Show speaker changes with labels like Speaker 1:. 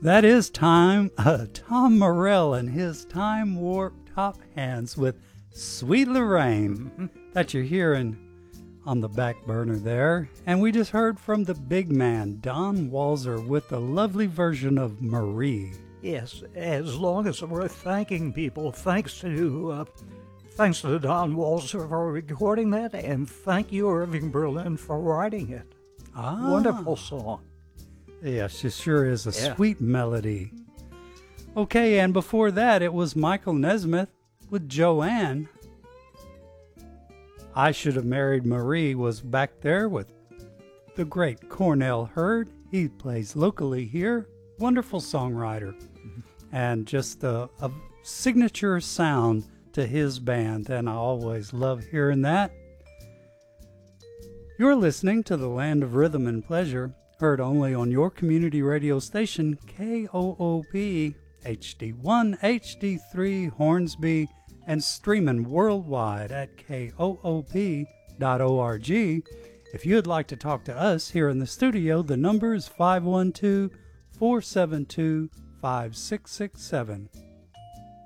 Speaker 1: That is Tom Morell and his Time Warp Top Hands with Sweet Lorraine that you're hearing on the back burner there. And we just heard from the big man, Don Walser, with a lovely version of Marie.
Speaker 2: Yes, as long as we're thanking people, thanks to Don Walser for recording that, and thank you, Irving Berlin, for writing it. Wonderful song.
Speaker 1: Yes, it sure is a sweet melody. Okay, and before that, it was Michael Nesmith with Joanne. I Should Have Married Marie was back there with the great Cornell Hurd. He plays locally here. Wonderful songwriter. And just a signature sound to his band, and I always love hearing that. You're listening to the Land of Rhythm and Pleasure, heard only on your community radio station, KOOP HD1, HD3, Hornsby, and streaming worldwide at koop.org. If you'd like to talk to us here in the studio, the number is 512-472-5667.